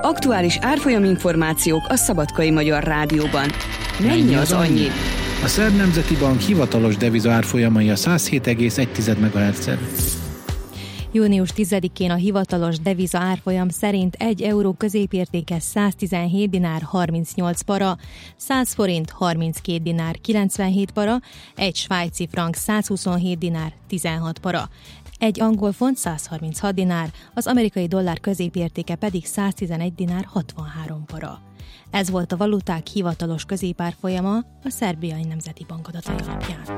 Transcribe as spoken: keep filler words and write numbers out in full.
Aktuális árfolyam információk a Szabadkai Magyar Rádióban. Mennyi az annyi? A Szerb Nemzeti Bank hivatalos deviza árfolyamai a száz hét egész egy megahertz-en. Június tizedikén a hivatalos deviza árfolyam szerint egy euró középértéke száztizenhét dinár harmincnyolc para, száz forint harminckét dinár kilencvenhét para, egy svájci frank százhuszonhét dinár tizenhat para. Egy angol font százharminchat dinár, az amerikai dollár középértéke pedig száztizenegy dinár hatvanhárom para. Ez volt a valuták hivatalos középárfolyama a Szerbiai Nemzeti Bank adatai alapján.